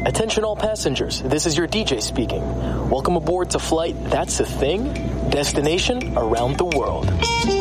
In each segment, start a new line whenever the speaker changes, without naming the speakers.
Attention all passengers, this is your DJ speaking. Welcome aboard to Flight That's a Thing, destination around the world.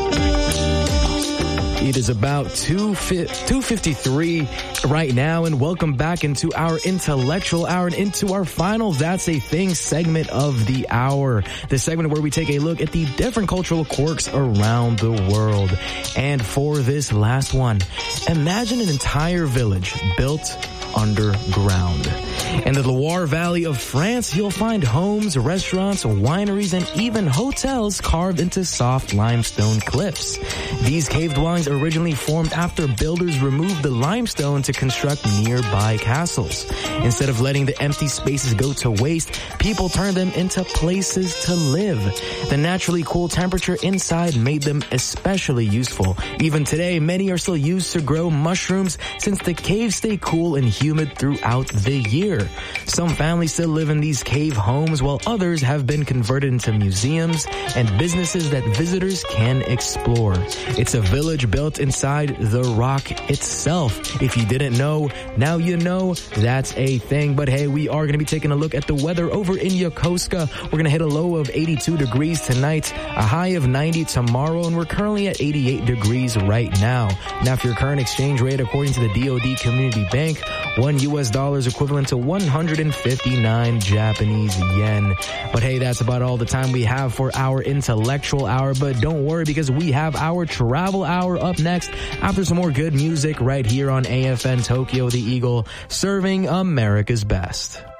It is about 2:53 right now, and welcome back into our intellectual hour and into our final That's a Thing segment of the hour. The segment where we take a look at the different cultural quirks around the world. And for this last one, imagine an entire village built underground. In the Loire Valley of France, you'll find homes, restaurants, wineries, and even hotels carved into soft limestone cliffs. These cave dwellings originally formed after builders removed the limestone to construct nearby castles. Instead of letting the empty spaces go to waste, people turned them into places to live. The naturally cool temperature inside made them especially useful. Even today, many are still used to grow mushrooms since the caves stay cool and humid throughout the year. Some families still live in these cave homes, while others have been converted into museums and businesses that visitors can explore. It's a village built inside the rock itself. If you didn't know, now you know. That's a thing. But hey, we are going to be taking a look at the weather over in Yokosuka. We're going to hit a low of 82 degrees tonight, a high of 90 tomorrow, and we're currently at 88 degrees right now. Now, for your current exchange rate, according to the DoD Community Bank, $1 is equivalent to 159 Japanese yen. But hey, that's about all the time we have for our intellectual hour. But don't worry, because we have our travel hour up next after some more good music right here on AFN Tokyo, the Eagle, serving America's best.